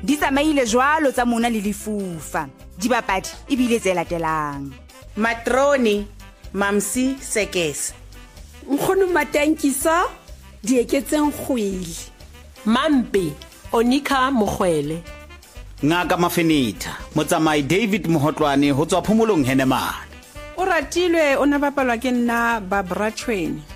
di tsamaile jwalo tsa Mona le Lefufa. Dibapadi e bile tse latelang: Matroni Mamsi Sekese, Nkgono Matankisa Dieketseng Kgwele, Mampe Onika Mogwele, Ngaka Mafenita motsamai David Mohotlwane ho tswa Phomolong Henemane. o ratilwe o na bapalwa ke nna Barbara Tshweni.